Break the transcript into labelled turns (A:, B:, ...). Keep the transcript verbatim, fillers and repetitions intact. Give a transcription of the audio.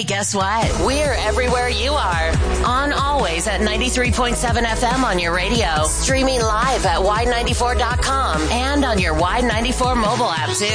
A: Hey, guess what? We're everywhere you are. On always at ninety-three point seven F M on your radio. Streaming live at Y ninety-four dot com and on your Y ninety-four mobile app, too.